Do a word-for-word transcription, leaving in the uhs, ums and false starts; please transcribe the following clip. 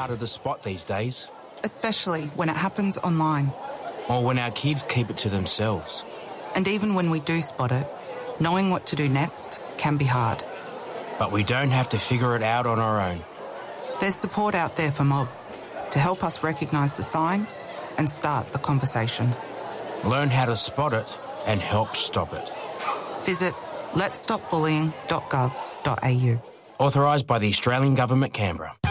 harder to spot these days. Especially when it happens online. Or when our kids keep it to themselves. And even when we do spot it, knowing what to do next can be hard. But we don't have to figure it out on our own. There's support out there for Mob to help us recognise the signs and start the conversation. Learn how to spot it and help stop it. Visit lets stop bullying dot gov dot a u. Authorised by the Australian Government, Canberra.